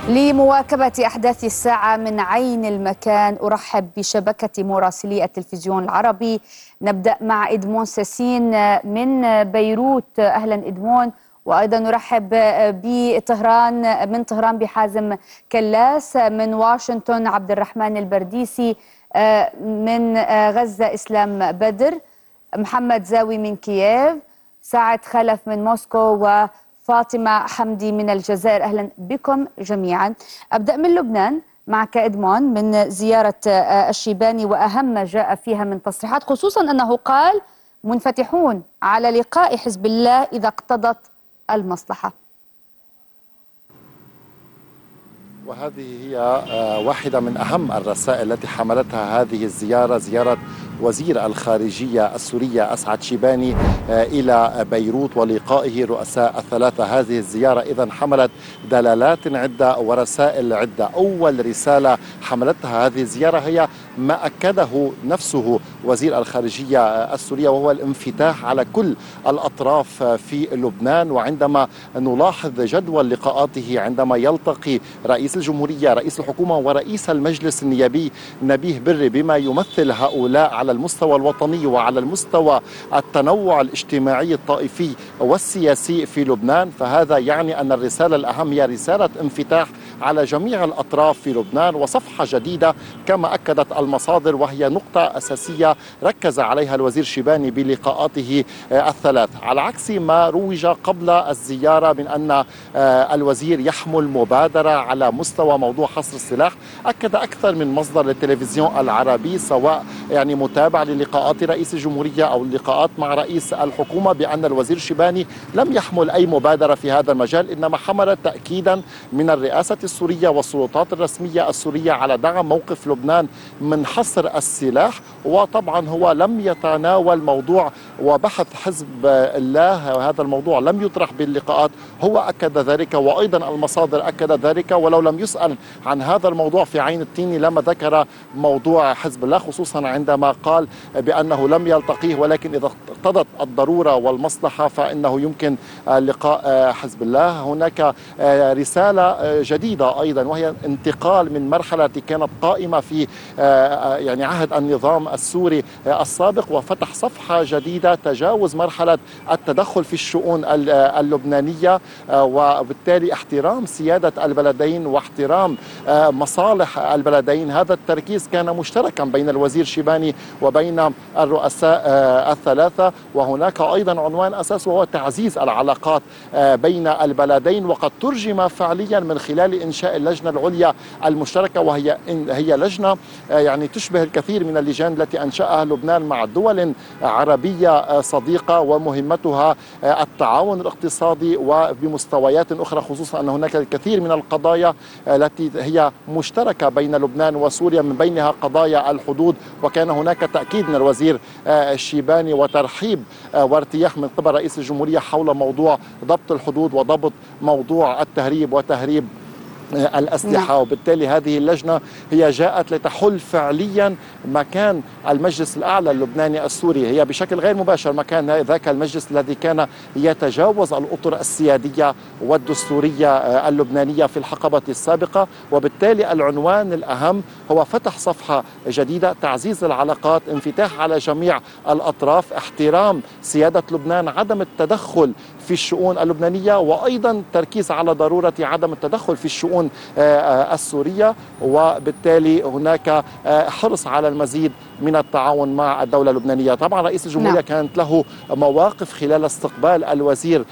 لمواكبة أحداث الساعة من عين المكان أرحب بشبكة مراسلي التلفزيون العربي. نبدأ مع إدمون ساسين من بيروت. أهلا إدمون. وأيضا نرحب من طهران بحازم كلاس، من واشنطن عبد الرحمن البرديسي، من غزة إسلام بدر، محمد زاوي من كييف، سعد خلف من موسكو، وفاطمة حمدي من الجزائر. أهلا بكم جميعا. أبدأ من لبنان معك إدمون من زيارة الشيباني وأهم ما جاء فيها من تصريحات، خصوصا أنه قال منفتحون على لقاء حزب الله إذا اقتضت المصلحة. وهذه هي واحدة من أهم الرسائل التي حملتها هذه الزيارة، زيارة وزير الخارجية السورية أسعد شيباني إلى بيروت ولقائه رؤساء الثلاثة. هذه الزيارة إذن حملت دلالات عدة ورسائل عدة. أول رسالة حملتها هذه الزيارة هي ما أكده نفسه وزير الخارجية السورية، وهو الانفتاح على كل الأطراف في لبنان. وعندما نلاحظ جدول لقاءاته عندما يلتقي رئيس الجمهورية، رئيس الحكومة، ورئيس المجلس النيابي نبيه بري، بما يمثل هؤلاء على المستوى الوطني وعلى المستوى التنوع الاجتماعي الطائفي والسياسي في لبنان، فهذا يعني أن الرسالة الأهم هي رسالة انفتاح على جميع الأطراف في لبنان وصفحة جديدة كما أكدت المصادر، وهي نقطة أساسية ركز عليها الوزير شيباني بلقاءاته الثلاث، على عكس ما روج قبل الزيارة من أن الوزير يحمل مبادرة على مستوى موضوع حصر السلاح. أكد أكثر من مصدر للتلفزيون العربي، سواء يعني متابع للقاءات رئيس الجمهورية أو اللقاءات مع رئيس الحكومة، بأن الوزير شيباني لم يحمل أي مبادرة في هذا المجال، إنما حمل تأكيدا من الرئاسة السورية والسلطات الرسمية السورية على دعم موقف لبنان من حصر السلاح. وطبعا هو لم يتناول موضوع وبحث حزب الله، وهذا الموضوع لم يطرح باللقاءات، هو أكد ذلك وأيضا المصادر أكدت ذلك. ولو لم يسأل عن هذا الموضوع في عين التين لما ذكر موضوع حزب الله، خصوصا عندما قال بأنه لم يلتقيه، ولكن إذا اقتضت الضرورة والمصلحة فإنه يمكن لقاء حزب الله. هناك رسالة جديدة أيضا، وهي انتقال من مرحلة كانت قائمة في يعني عهد النظام السوري السابق، وفتح صفحة جديدة تجاوز مرحلة التدخل في الشؤون اللبنانية، وبالتالي احترام سيادة البلدين واحترام مصالح البلدين. هذا التركيز كان مشتركا بين الوزير شيباني وبين الرؤساء الثلاثة. وهناك أيضا عنوان أساس وهو تعزيز العلاقات بين البلدين، وقد ترجم فعليا من خلال إنشاء اللجنة العليا المشتركة، وهي لجنة يعني تشبه الكثير من اللجان التي أنشأها لبنان مع دول عربية صديقة، ومهمتها التعاون الاقتصادي وبمستويات أخرى، خصوصا أن هناك الكثير من القضايا التي هي مشتركة بين لبنان وسوريا، من بينها قضايا الحدود. وكان هناك تأكيد من الوزير الشيباني وترحيب وارتياح من قبل رئيس الجمهورية حول موضوع ضبط الحدود وضبط موضوع التهريب وتهريب الأسلحة. وبالتالي هذه اللجنة هي جاءت لتحل فعليا مكان المجلس الأعلى اللبناني السوري، هي بشكل غير مباشر مكان ذاك المجلس الذي كان يتجاوز الأطر السيادية والدستورية اللبنانية في الحقبة السابقة. وبالتالي العنوان الأهم هو فتح صفحة جديدة، تعزيز العلاقات، انفتاح على جميع الأطراف، احترام سيادة لبنان، عدم التدخل في الشؤون اللبنانية، وأيضا تركيز على ضرورة عدم التدخل في الشؤون السورية. وبالتالي هناك حرص على المزيد من التعاون مع الدولة اللبنانية. طبعا رئيس الجمهورية كانت له مواقف خلال استقبال الوزير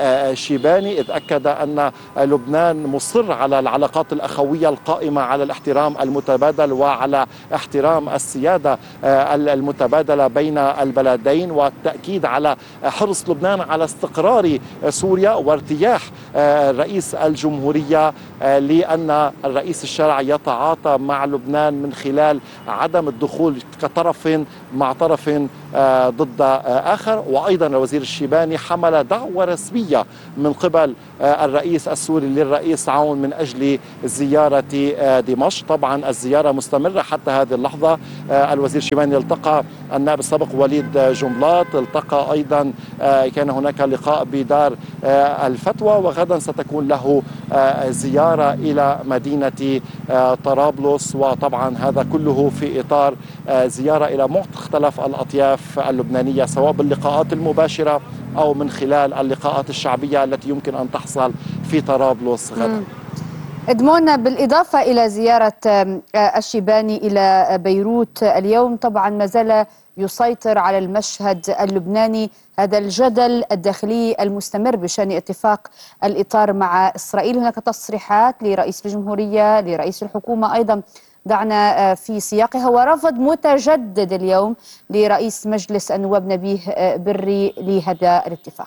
شيباني، إذ أكد أن لبنان مصر على العلاقات الأخوية القائمة على الاحترام المتبادل وعلى احترام السيادة المتبادلة بين البلدين، والتأكيد على حرص لبنان على استقرار سوريا وارتياح رئيس الجمهورية، لأن الرئيس الشرعي يتعاطى مع لبنان من خلال عدم الدخول كطرف مع طرف ضد آخر. وأيضا الوزير الشيباني حمل دعوة رسمية من قبل الرئيس السوري للرئيس عون من أجل زيارة دمشق. طبعا الزيارة مستمرة حتى هذه اللحظة. الوزير الشيباني التقى النائب السابق وليد جنبلاط، التقى أيضا كان هناك لقاء بدار الفتوى، وغدا ستكون له زيارة إلى مدينة طرابلس. وطبعا هذا كله في إطار زيارة إلى مختلف الأطياف اللبنانية، سواء باللقاءات المباشرة أو من خلال اللقاءات الشعبية التي يمكن أن تحصل في طرابلس غدا. إدمون، بالإضافة إلى زيارة الشيباني إلى بيروت اليوم، طبعا ما زال يسيطر على المشهد اللبناني هذا الجدل الداخلي المستمر بشأن اتفاق الإطار مع إسرائيل. هناك تصريحات لرئيس الجمهورية، لرئيس الحكومة أيضا دعنا في سياقها، ورفض متجدد اليوم لرئيس مجلس النواب نبيه بري لهذا الاتفاق.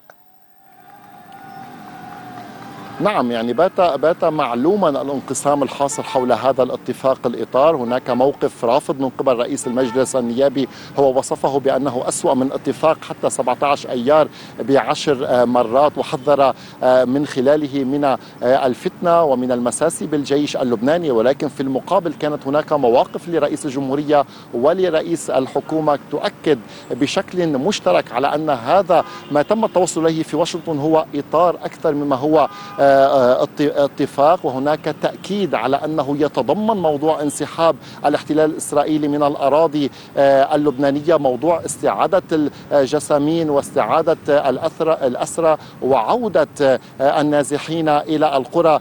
نعم، يعني بات معلوما الانقسام الحاصل حول هذا الاتفاق الإطار. هناك موقف رافض من قبل رئيس المجلس النيابي، هو وصفه بأنه أسوأ من اتفاق حتى 17 أيار ب10 مرات، وحذر من خلاله من الفتنة ومن المساسي بالجيش اللبناني. ولكن في المقابل كانت هناك مواقف لرئيس الجمهورية ولرئيس الحكومة تؤكد بشكل مشترك على أن هذا ما تم التوصل إليه في واشنطن هو إطار أكثر مما هو اتفاق. وهناك تأكيد على أنه يتضمن موضوع انسحاب الاحتلال الإسرائيلي من الأراضي اللبنانية، موضوع استعادة الجسامين واستعادة الأسرى وعودة النازحين إلى القرى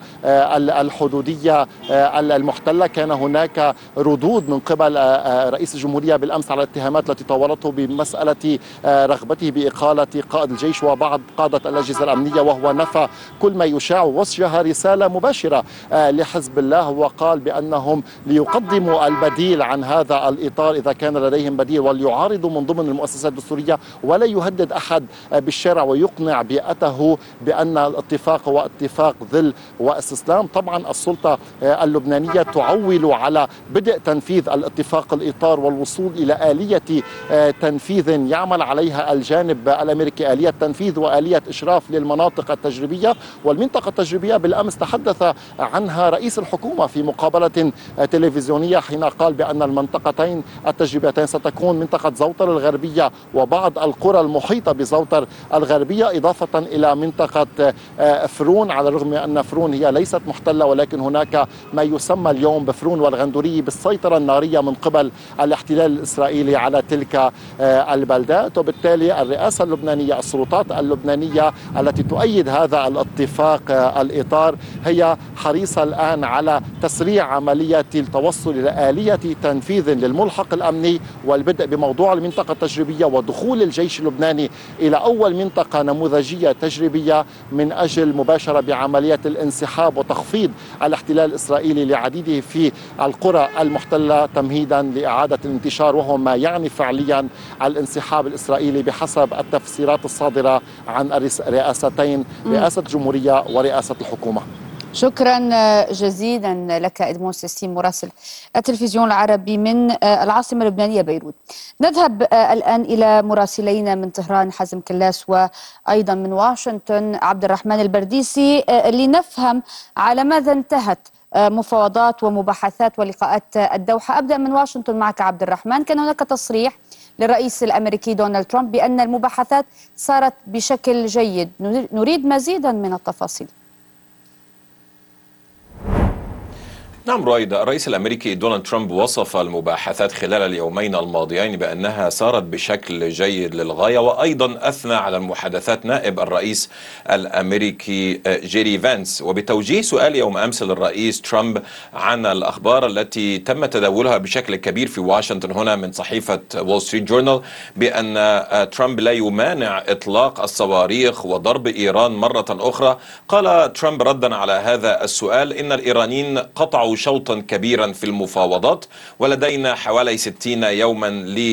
الحدودية المحتلة. كان هناك ردود من قبل رئيس الجمهورية بالأمس على الاتهامات التي طاولته بمسألة رغبته بإقالة قائد الجيش وبعض قادة الأجهزة الأمنية، وهو نفى كل ما يشاع، ووجه رسالة مباشرة لحزب الله، وقال بأنهم ليقدموا البديل عن هذا الإطار إذا كان لديهم بديل، وليعارضوا من ضمن المؤسسات الدستورية، ولا يهدد أحد بالشارع، ويقنع بيئته بأن الاتفاق هو اتفاق ذل واستسلام. طبعا السلطة اللبنانية تعول على بدء تنفيذ الاتفاق الإطار والوصول إلى آلية تنفيذ يعمل عليها الجانب الأمريكي، آلية تنفيذ وآلية إشراف للمناطق التجريبية. والمنطقة التجريبية بالأمس تحدث عنها رئيس الحكومة في مقابلة تلفزيونية حين قال بأن المنطقتين التجريبيتين ستكون منطقة زوطر الغربية وبعض القرى المحيطة بزوطر الغربية، إضافة إلى منطقة فرون، على الرغم من أن فرون هي ليست محتلة، ولكن هناك ما يسمى اليوم بفرون والغندوري بالسيطرة النارية من قبل الاحتلال الإسرائيلي على تلك البلدات. وبالتالي الرئاسة اللبنانية، السلطات اللبنانية التي تؤيد هذا الاتفاق الإطار هي حريصة الآن على تسريع عملية التوصل إلى آلية تنفيذ للملحق الأمني والبدء بموضوع المنطقة التجريبية ودخول الجيش اللبناني إلى أول منطقة نموذجية تجريبية من أجل مباشرة بعملية الانسحاب وتخفيض الاحتلال الإسرائيلي لعديده في القرى المحتلة تمهيدا لإعادة الانتشار، وهو ما يعني فعليا الانسحاب الإسرائيلي بحسب التفسيرات الصادرة عن الرئاستين، رئاسة الجمهورية ورئاسة الحكومة. شكرا جزيلا لك إدمون سيسين مراسل التلفزيون العربي من العاصمة اللبنانية بيروت. نذهب الآن إلى مراسلين من طهران حازم كلاس، وأيضا من واشنطن عبد الرحمن البرديسي، لنفهم على ماذا انتهت مفاوضات ومباحثات ولقاءات الدوحة. أبدأ من واشنطن معك عبد الرحمن. كان هناك تصريح للرئيس الأمريكي دونالد ترامب بأن المباحثات سارت بشكل جيد، نريد مزيدا من التفاصيل. نعم رويدا، الرئيس الأمريكي دونالد ترامب وصف المباحثات خلال اليومين الماضيين بأنها سارت بشكل جيد للغاية، وأيضا أثنى على المحادثات نائب الرئيس الأمريكي جيري فانس. وبتوجيه سؤال يوم أمس للرئيس ترامب عن الأخبار التي تم تداولها بشكل كبير في واشنطن هنا من صحيفة وول ستريت جورنال بأن ترامب لا يمانع إطلاق الصواريخ وضرب إيران مرة أخرى، قال ترامب ردا على هذا السؤال إن الإيرانيين قطعوا أو شوطا كبيرا في المفاوضات، ولدينا حوالي 60 يوما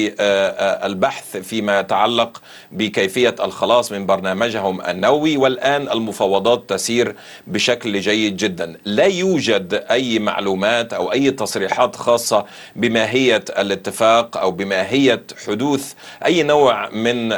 للبحث فيما يتعلق بكيفية الخلاص من برنامجهم النووي، والآن المفاوضات تسير بشكل جيد جدا. لا يوجد أي معلومات أو أي تصريحات خاصة بماهية الاتفاق أو بماهية حدوث أي نوع من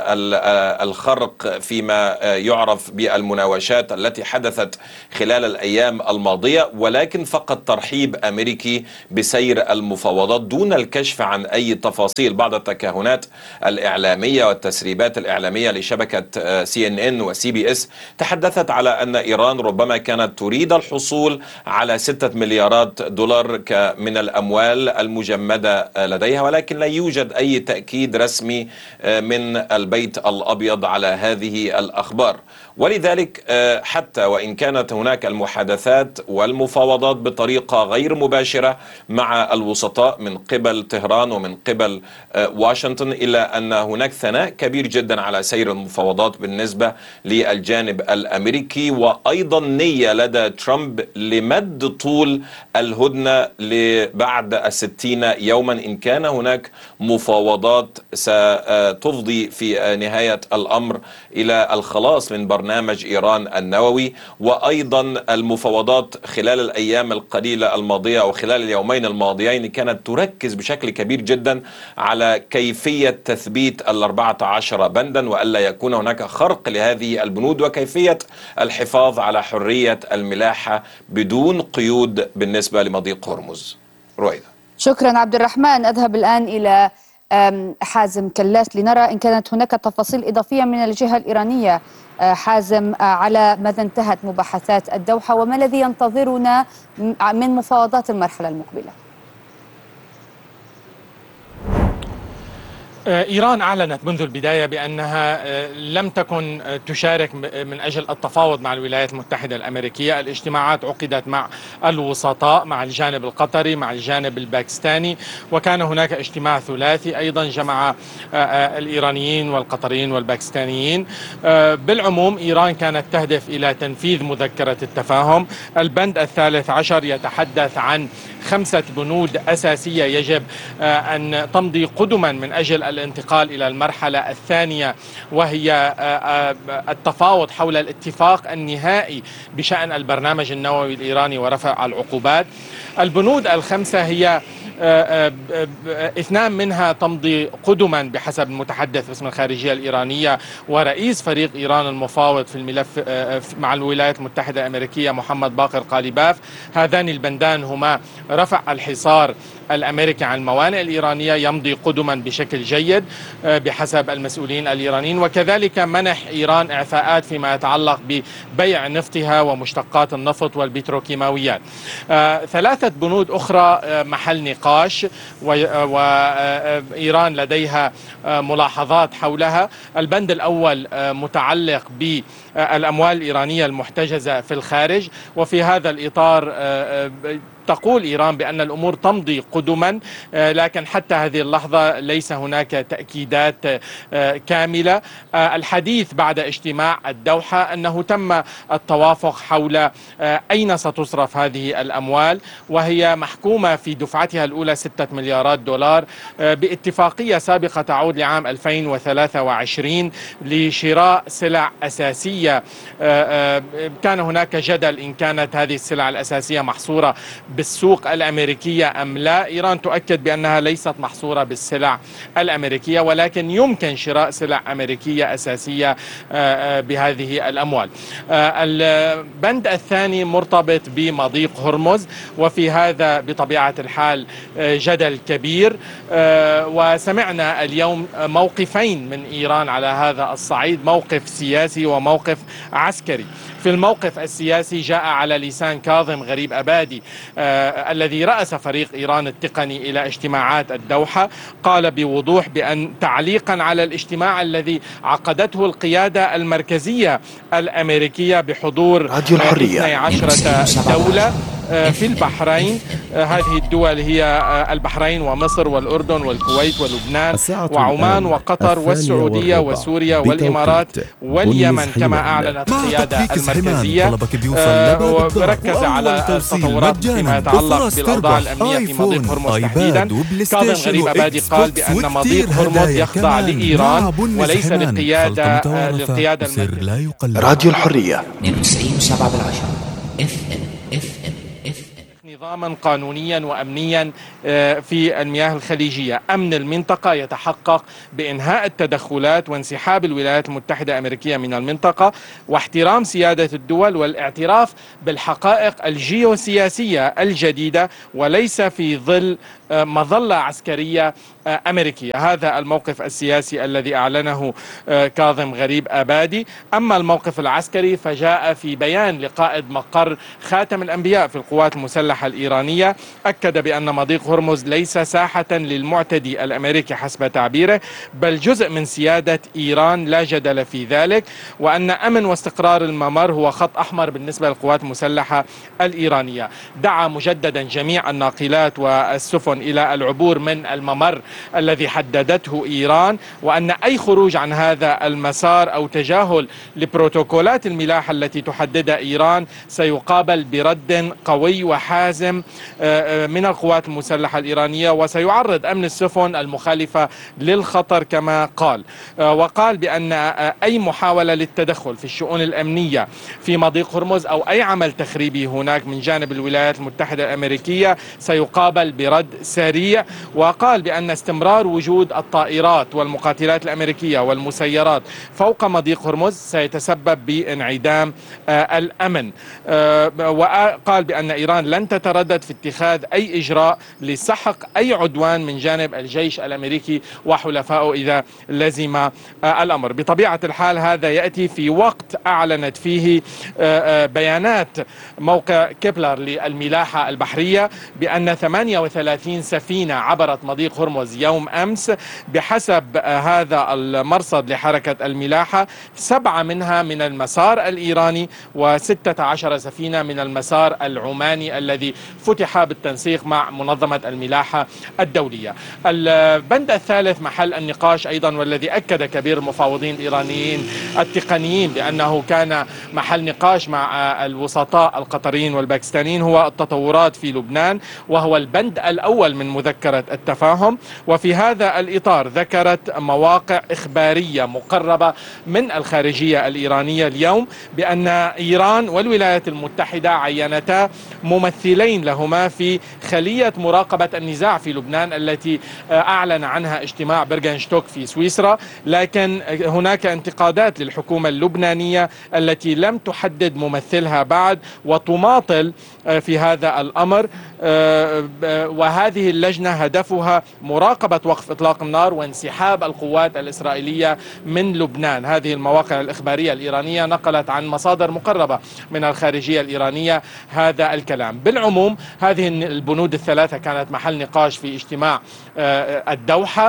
الخرق فيما يعرف بالمناوشات التي حدثت خلال الأيام الماضية، ولكن فقط ترحيب أمريكي بسير المفاوضات دون الكشف عن أي تفاصيل. بعض التكهنات الإعلامية والتسريبات الإعلامية لشبكة CNN و CBS تحدثت على أن إيران ربما كانت تريد الحصول على 6 مليارات دولار من الأموال المجمدة لديها، ولكن لا يوجد أي تأكيد رسمي من البيت الأبيض على هذه الأخبار. ولذلك حتى وإن كانت هناك المحادثات والمفاوضات بطريقة غير مباشرة مع الوسطاء من قبل طهران ومن قبل واشنطن، إلا أن هناك ثناء كبير جدا على سير المفاوضات بالنسبة للجانب الأمريكي، وأيضا نية لدى ترامب لمد طول الهدنة لبعد 60 يوما إن كان هناك مفاوضات ستفضي في نهاية الأمر إلى الخلاص من برنامج إيران النووي. وأيضا المفاوضات خلال الأيام القليلة الماضية أو خلال اليومين الماضيين كانت تركز بشكل كبير جدا على كيفية تثبيت 14 بندا وألا يكون هناك خرق لهذه البنود، وكيفية الحفاظ على حرية الملاحة بدون قيود بالنسبة لمضيق هرمز. رويدة. شكرا عبد الرحمن. أذهب الآن إلى حازم كلاس لنرى إن كانت هناك تفاصيل إضافية من الجهة الإيرانية. حازم، على ماذا انتهت مباحثات الدوحة وما الذي ينتظرنا من مفاوضات المرحلة المقبلة؟ إيران أعلنت منذ البداية بأنها لم تكن تشارك من أجل التفاوض مع الولايات المتحدة الأمريكية. الاجتماعات عقدت مع الوسطاء، مع الجانب القطري، مع الجانب الباكستاني، وكان هناك اجتماع ثلاثي أيضا جمع الإيرانيين والقطريين والباكستانيين. بالعموم إيران كانت تهدف إلى تنفيذ مذكرة التفاهم. البند 13 يتحدث عن 5 بنود أساسية يجب أن تمضي قدما من أجل الانتقال إلى المرحلة الثانية، وهي التفاوض حول الاتفاق النهائي بشأن البرنامج النووي الإيراني ورفع العقوبات. البنود ال5 هي 2 منها تمضي قدما بحسب المتحدث باسم الخارجية الإيرانية ورئيس فريق إيران المفاوض في الملف مع الولايات المتحدة الأمريكية محمد باقر قاليباف. هذان البندان هما رفع الحصار الأمريكي عن الموانئ الإيرانية، يمضي قدما بشكل جيد بحسب المسؤولين الإيرانيين، وكذلك منح إيران إعفاءات فيما يتعلق ببيع نفطها ومشتقات النفط والبتروكيماويات. 3 بنود أخرى محل نقاش وإيران لديها ملاحظات حولها. البند الأول متعلق بالأموال الإيرانية المحتجزة في الخارج، وفي هذا الإطار تقول إيران بأن الأمور تمضي قدما، لكن حتى هذه اللحظة ليس هناك تأكيدات كاملة. الحديث بعد اجتماع الدوحة أنه تم التوافق حول أين ستصرف هذه الأموال، وهي محكومة في دفعتها الأولى 6 مليارات دولار باتفاقية سابقة تعود لعام 2023 لشراء سلع أساسية. كان هناك جدل إن كانت هذه السلع الأساسية محصورة بالسوق الأمريكية أم لا. إيران تؤكد بأنها ليست محصورة بالسلع الأمريكية، ولكن يمكن شراء سلع أمريكية أساسية بهذه الأموال. البند الثاني مرتبط بمضيق هرمز، وفي هذا بطبيعة الحال جدل كبير، وسمعنا اليوم موقفين من إيران على هذا الصعيد، موقف سياسي وموقف عسكري. في الموقف السياسي جاء على لسان كاظم غريب أبادي الذي رأس فريق إيران التقني إلى اجتماعات الدوحة، قال بوضوح بأن تعليقا على الاجتماع الذي عقدته القيادة المركزية الأمريكية بحضور 12 دولة في البحرين. هذه الدول هي البحرين ومصر والأردن والكويت ولبنان وعمان وقطر والسعودية وسوريا والإمارات واليمن كما أعلنت القيادة المركزية. وركز على التطورات فيما يتعلق بالأوضاع الأمنية في مضيق هرمز تحديدا. كاظم غريب أبادي قال بأن مضيق هرمز يخضع لإيران وليس للقيادة المركزية. راديو الحرية 92.7 نظاما قانونيا وأمنيا في المياه الخليجية. أمن المنطقة يتحقق بإنهاء التدخلات وانسحاب الولايات المتحدة الأمريكية من المنطقة واحترام سيادة الدول والاعتراف بالحقائق الجيوسياسية الجديدة وليس في ظل مظلة عسكرية أمريكية. هذا الموقف السياسي الذي أعلنه كاظم غريب أبادي. أما الموقف العسكري فجاء في بيان لقائد مقر خاتم الأنبياء في القوات المسلحة الإيرانية. أكد بأن مضيق هرمز ليس ساحة للمعتدي الأمريكي حسب تعبيره بل جزء من سيادة إيران لا جدل في ذلك، وأن أمن واستقرار الممر هو خط أحمر بالنسبة للقوات المسلحة الإيرانية. دعا مجددا جميع الناقلات والسفن إلى العبور من الممر الذي حددته إيران، وأن أي خروج عن هذا المسار أو تجاهل لبروتوكولات الملاحة التي تحددها إيران سيقابل برد قوي وحازم من القوات المسلحة الإيرانية وسيعرض أمن السفن المخالفة للخطر كما قال. وقال بأن أي محاولة للتدخل في الشؤون الأمنية في مضيق هرمز أو أي عمل تخريبي هناك من جانب الولايات المتحدة الأمريكية سيقابل برد سريع. وقال بأن استمرار وجود الطائرات والمقاتلات الأمريكية والمسيرات فوق مضيق هرمز سيتسبب بانعدام الأمن. وقال بأن إيران لن تتردد في اتخاذ أي إجراء لسحق أي عدوان من جانب الجيش الأمريكي وحلفائه إذا لزم الأمر. بطبيعة الحال هذا يأتي في وقت أعلنت فيه بيانات موقع كيبلر للملاحة البحرية بأن 38 سفينة عبرت مضيق هرمز يوم أمس بحسب هذا المرصد لحركة الملاحة. 7 منها من المسار الإيراني و16 سفينة من المسار العماني الذي فتح بالتنسيق مع منظمة الملاحة الدولية. البند الثالث محل النقاش أيضا والذي أكد كبير المفاوضين الإيرانيين التقنيين بأنه كان محل نقاش مع الوسطاء القطريين والباكستانيين هو التطورات في لبنان، وهو البند الأول من مذكرة التفاهم. وفي هذا الإطار ذكرت مواقع إخبارية مقربة من الخارجية الإيرانية اليوم بأن إيران والولايات المتحدة عينتا ممثلين لهما في خلية مراقبة النزاع في لبنان التي أعلن عنها اجتماع برغنشتوك في سويسرا. لكن هناك انتقادات للحكومة اللبنانية التي لم تحدد ممثلها بعد وتماطل في هذا الأمر. وهذه اللجنة هدفها مراقبة وقف إطلاق النار وانسحاب القوات الإسرائيلية من لبنان. هذه المواقع الإخبارية الإيرانية نقلت عن مصادر مقربة من الخارجية الإيرانية هذا الكلام. بالعموم هذه البنود الثلاثة كانت محل نقاش في اجتماع الدوحة.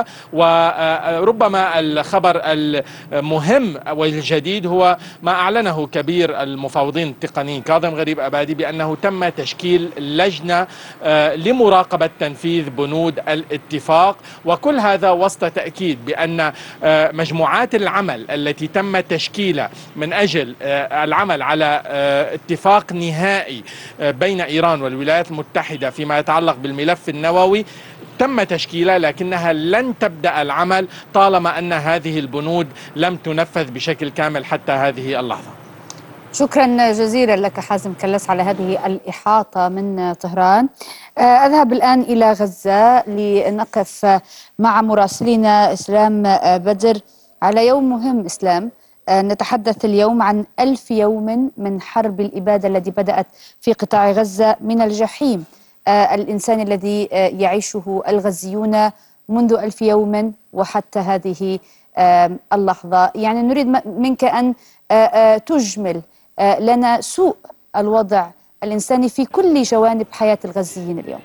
وربما الخبر المهم والجديد هو ما أعلنه كبير المفاوضين التقنيين كاظم غريب أبادي بأنه تم تشكيل لجنة لمراقبة تنفيذ بنود الاتفاق. وكل هذا وسط تأكيد بأن مجموعات العمل التي تم تشكيلها من أجل العمل على اتفاق نهائي بين إيران والولايات المتحدة فيما يتعلق بالملف النووي تم تشكيلها، لكنها لن تبدأ العمل طالما أن هذه البنود لم تنفذ بشكل كامل حتى هذه اللحظة. شكرا جزيلا لك حازم كلس على هذه الإحاطة من طهران. أذهب الآن إلى غزة لنقف مع مراسلنا إسلام بدر على يوم مهم. إسلام، نتحدث اليوم عن 1000 يوم من حرب الإبادة التي بدأت في قطاع غزة من الجحيم الإنساني الذي يعيشه الغزيون منذ 1000 يوم وحتى هذه اللحظة. يعني نريد منك أن تجمل لنا سوء الوضع الإنساني في كل جوانب حياة الغزيين اليوم.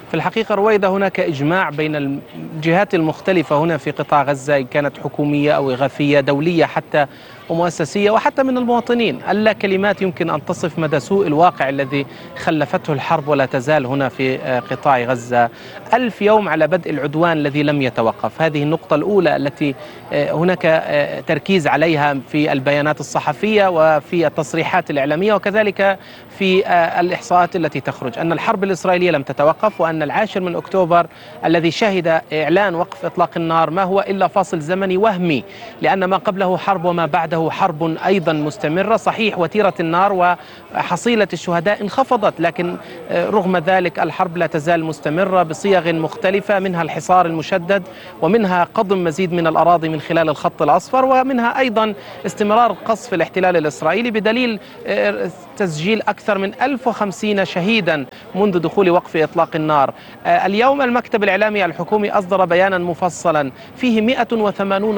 في الحقيقة رويدة هناك إجماع بين الجهات المختلفة هنا في قطاع غزة، إن كانت حكومية أو إغاثية دولية حتى ومؤسسية وحتى من المواطنين. ألا كلمات يمكن أن تصف مدى سوء الواقع الذي خلفته الحرب ولا تزال هنا في قطاع غزة. 1000 يوم على بدء العدوان الذي لم يتوقف. هذه النقطة الأولى التي هناك تركيز عليها في البيانات الصحفية وفي التصريحات الإعلامية وكذلك في الإحصاءات التي تخرج، أن الحرب الإسرائيلية لم تتوقف، وأن 10 من أكتوبر الذي شهد إعلان وقف إطلاق النار ما هو إلا فاصل زمني وهمي، لأن ما قبله حرب وما بعده حرب أيضا مستمرة. صحيح وتيرة النار وحصيلة الشهداء انخفضت، لكن رغم ذلك الحرب لا تزال مستمرة بصيغ مختلفة، منها الحصار المشدد، ومنها قضم مزيد من الأراضي من خلال الخط الأصفر، ومنها أيضا استمرار قصف الاحتلال الإسرائيلي بدليل تسجيل أكثر من 1050 شهيدا منذ دخول وقف إطلاق النار. اليوم المكتب الإعلامي الحكومي أصدر بيانا مفصلا فيه 180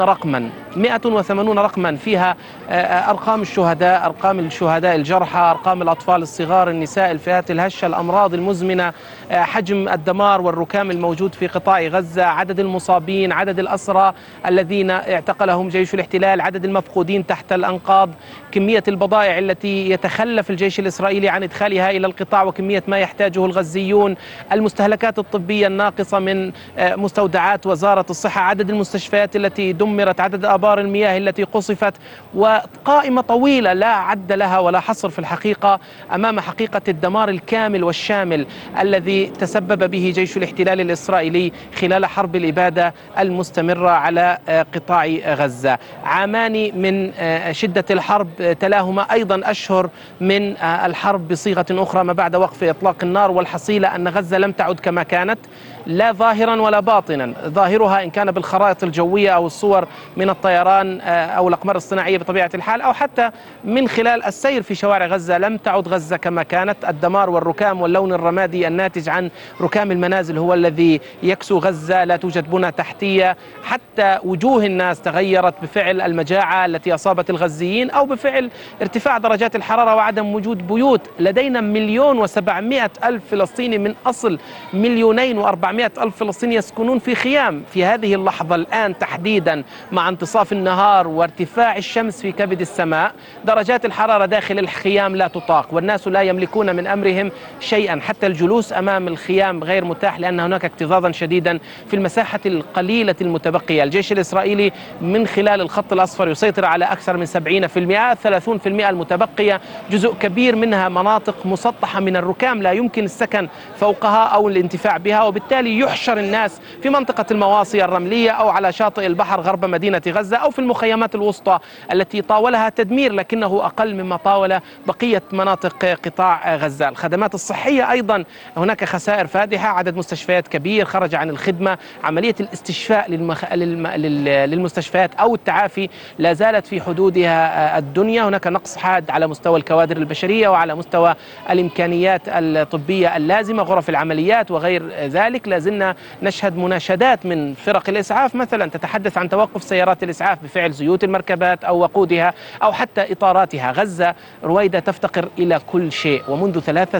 رقما فيها أرقام الشهداء، أرقام الشهداء الجرحى، أرقام الأطفال الصغار، النساء، الفئات الهشة، الأمراض المزمنة، حجم الدمار والركام الموجود في قطاع غزة، عدد المصابين، عدد الأسرى الذين اعتقلهم جيش الاحتلال، عدد المفقودين تحت الأنقاض، كمية البضائع التي يتخلف الجيش الإسرائيلي عن إدخالها إلى القطاع وكمية ما يحتاجه الغزيون، المستهلكات الطبية الناقصة من مستودعات وزارة الصحة، عدد المستشفيات التي دمرت، عدد آبار المياه التي قصفت، وقائمة طويلة لا عد لها ولا حصر في الحقيقة أمام حقيقة الدمار الكامل والشامل الذي تسبب به جيش الاحتلال الإسرائيلي خلال حرب الإبادة المستمرة على قطاع غزة. عامان من شدة الحرب، تلاهما أيضا أشهر من الحرب بصيغة أخرى ما بعد وقف إطلاق النار، والحصيلة أن غزة لم تعد كما كانت، لا ظاهرا ولا باطنا. ظاهرها إن كان بالخرائط الجوية أو الصور من الطيران أو الأقمار الصناعية بطبيعة الحال، أو حتى من خلال السير في شوارع غزة، لم تعد غزة كما كانت. الدمار والركام واللون الرمادي الناتج عن ركام المنازل هو الذي يكسو غزة، لا توجد بنى تحتية، حتى وجوه الناس تغيرت بفعل المجاعة التي أصابت الغزيين أو بفعل ارتفاع درجات الحرارة وعدم وجود بيوت. لدينا 1,700,000 فلسطيني من أصل 2,400,000 فلسطيني يسكنون في خيام. في هذه اللحظة الآن تحديدا مع انتصاف النهار وارتفاع الشمس في كبد السماء، درجات الحرارة داخل الخيام لا تطاق، والناس لا يملكون من أمرهم شيئا، حتى الجلوس أمام الخيام غير متاح لأن هناك اكتظاظا شديدا في المساحة القليلة المتبقية. الجيش الإسرائيلي من خلال الخط الأصفر يسيطر على أكثر من 70%، 30% المتبقية جزء كبير منها مناطق مسطحة من الركام لا يمكن السكن فوقها أو الانتفاع بها، وبالتالي يحشر الناس في منطقة المواصي الرملية أو على شاطئ البحر غرب مدينة غزة أو في المخيمات الوسطى التي طاولها تدمير لكنه أقل مما طاول بقية مناطق قطاع غزة. الخدمات الصحية أيضا هناك خسائر فادحة، عدد مستشفيات كبير خرج عن الخدمة، عملية الاستشفاء للمستشفيات أو التعافي لا زالت في حدودها الدنيا. هناك نقص حاد على مستوى الكوادر البشرية وعلى مستوى الإمكانيات الطبية اللازمة، غرف العمليات وغير ذلك. لازلنا نشهد مناشدات من فرق الإسعاف مثلا تتحدث عن توقف سيارات الإسعاف بفعل زيوت المركبات أو وقودها أو حتى إطاراتها. غزة رويدة تفتقر إلى كل شيء، ومنذ 3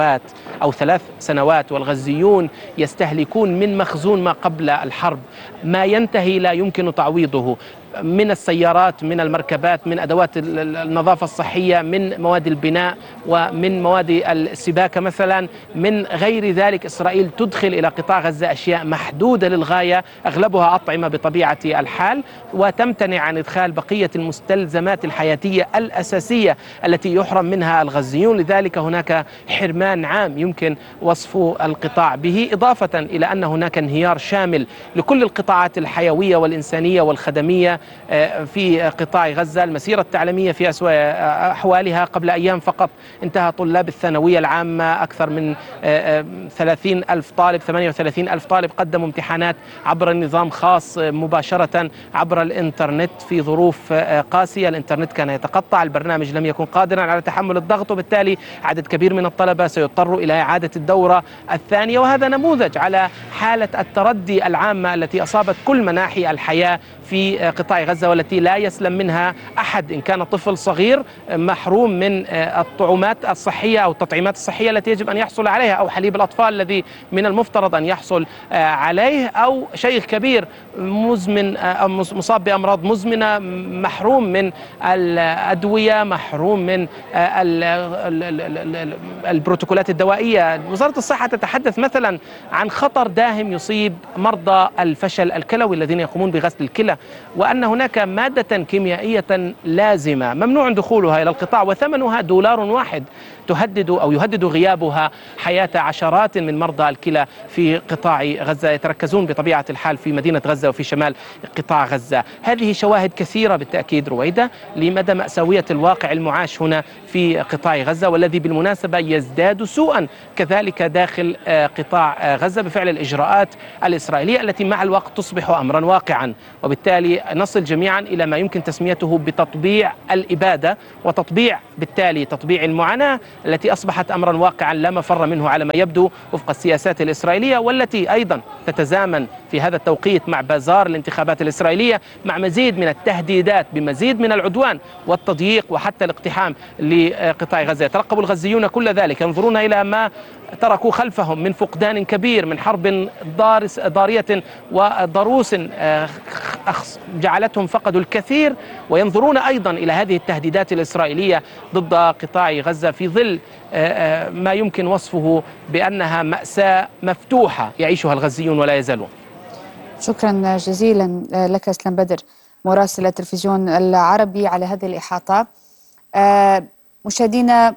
سنوات والغزيون يستهلكون من مخزون ما قبل الحرب ما ينتهي لا يمكن تعويضه، من السيارات، من المركبات، من أدوات النظافة الصحية، من مواد البناء ومن مواد السباكة مثلا، من غير ذلك. إسرائيل تدخل إلى قطاع غزة أشياء محدودة للغاية، أغلبها أطعمة بطبيعة الحال، وتمتنع عن إدخال بقية المستلزمات الحياتية الأساسية التي يحرم منها الغزيون. لذلك هناك حرمان عام يمكن وصف القطاع به، إضافة إلى أن هناك انهيار شامل لكل القطاعات الحيوية والإنسانية والخدمية في قطاع غزة. المسيرة التعليمية في أسوأ أحوالها، قبل أيام فقط انتهى طلاب الثانوية العامة أكثر من 30,000 طالب، 38,000 طالب قدموا امتحانات عبر النظام خاص مباشرة عبر الإنترنت في ظروف قاسية. الإنترنت كان يتقطع، البرنامج لم يكن قادرا على تحمل الضغط، وبالتالي عدد كبير من الطلبة سيضطر إلى إعادة الدورة الثانية. وهذا نموذج على حالة التردي العامة التي أصابت كل مناحي الحياة في قطاع قطاع غزة، والتي لا يسلم منها أحد، إن كان طفل صغير محروم من الطعومات الصحية أو التطعيمات الصحية التي يجب أن يحصل عليها، أو حليب الأطفال الذي من المفترض أن يحصل عليه، أو شيخ كبير مزمن أو مصاب بأمراض مزمنة محروم من الأدوية، محروم من البروتوكولات الدوائية. وزارة الصحة تتحدث مثلا عن خطر داهم يصيب مرضى الفشل الكلوي الذين يقومون بغسل الكلى، وأن هناك مادة كيميائية لازمة ممنوع دخولها إلى القطاع وثمنها $1 تهدد أو يهدد غيابها حياة عشرات من مرضى الكلى في قطاع غزة، يتركزون بطبيعة الحال في مدينة غزة وفي شمال قطاع غزة. هذه شواهد كثيرة بالتأكيد رويدة لمدى مأساوية الواقع المعاش هنا في قطاع غزة، والذي بالمناسبة يزداد سوءا كذلك داخل قطاع غزة بفعل الإجراءات الإسرائيلية التي مع الوقت تصبح أمرا واقعا، وبالتالي نصل جميعا إلى ما يمكن تسميته بتطبيع الإبادة، وتطبيع بالتالي تطبيع المعاناة التي أصبحت أمرا واقعا لا مفر منه على ما يبدو وفق السياسات الإسرائيلية، والتي أيضا تتزامن في هذا التوقيت مع بازار الانتخابات الإسرائيلية، مع مزيد من التهديدات بمزيد من العدوان والتضييق وحتى الاقتحام لقطاع غزة. يترقب الغزيون كل ذلك، ينظرون إلى ما تركوا خلفهم من فقدان كبير، من حرب ضارية وضروس جعلتهم فقدوا الكثير، وينظرون أيضا إلى هذه التهديدات الإسرائيلية ضد قطاع غزة في ظل ما يمكن وصفه بأنها مأساة مفتوحة يعيشها الغزيون ولا يزالون. شكرا جزيلا لك اسلام بدر مراسل التلفزيون العربي على هذه الإحاطة. مشاهدينا،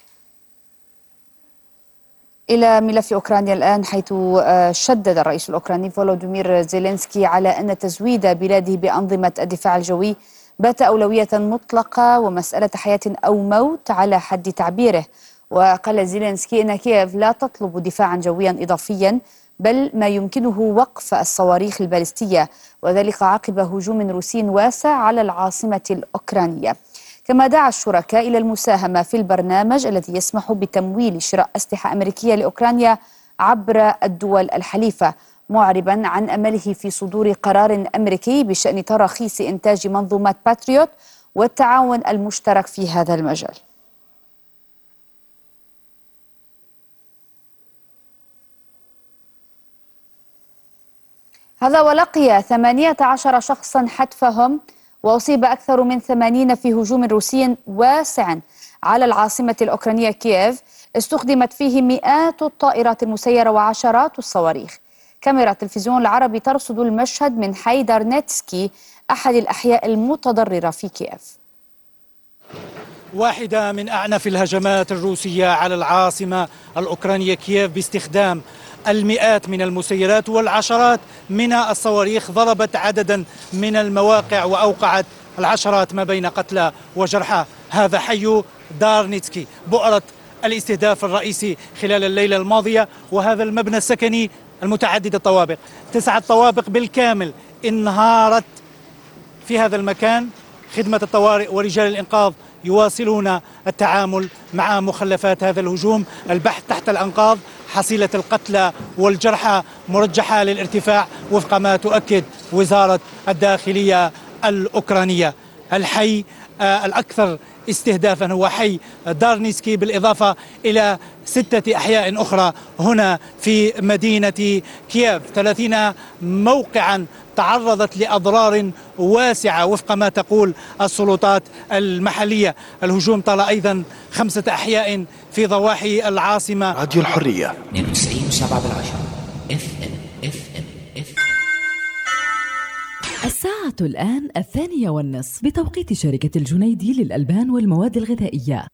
إلى ملف أوكرانيا الآن، حيث شدد الرئيس الأوكراني فولوديمير زيلينسكي على أن تزويد بلاده بأنظمة الدفاع الجوي بات أولوية مطلقة ومسألة حياة أو موت على حد تعبيره. وقال زيلينسكي أن كييف لا تطلب دفاعا جويا إضافيا، بل ما يمكنه وقف الصواريخ البالستية، وذلك عقب هجوم روسي واسع على العاصمة الأوكرانية. كما دعا الشركاء إلى المساهمة في البرنامج الذي يسمح بتمويل شراء أسلحة أمريكية لأوكرانيا عبر الدول الحليفة، معربا عن أمله في صدور قرار أمريكي بشأن تراخيص إنتاج منظومات باتريوت والتعاون المشترك في هذا المجال. هذا ولقي 18 شخصا حتفهم، وأصيب أكثر من 80 في هجوم روسي واسع على العاصمة الأوكرانية كييف استخدمت فيه مئات الطائرات المسيرة وعشرات الصواريخ. كاميرا التلفزيون العربي ترصد المشهد من حي دارنيتسكي، أحد الأحياء المتضررة في كييف. واحدة من أعنف الهجمات الروسية على العاصمة الأوكرانية كييف باستخدام المئات من المسيرات والعشرات من الصواريخ، ضربت عددا من المواقع وأوقعت العشرات ما بين قتلى وجرحى. هذا حي دارنيتسكي، بؤرة الاستهداف الرئيسي خلال الليلة الماضية، وهذا المبنى السكني المتعدد الطوابق. 9 طوابق بالكامل انهارت في هذا المكان. خدمة الطوارئ ورجال الإنقاذ يواصلون التعامل مع مخلفات هذا الهجوم، البحث تحت الأنقاض. حصيلة القتلى والجرحى مرجحة للارتفاع وفق ما تؤكد وزارة الداخلية الأوكرانية. الحي الأكثر استهدافا هو حي دارنيتسكي، بالإضافة إلى 6 أحياء أخرى هنا في مدينة كييف. 30 موقعا تعرضت لأضرار واسعة وفق ما تقول السلطات المحلية. الهجوم طال أيضا 5 أحياء في ضواحي العاصمة. راديو الحرية 92.7 FM. الساعة الآن 2:30 بتوقيت شركة الجنيدي للألبان والمواد الغذائية.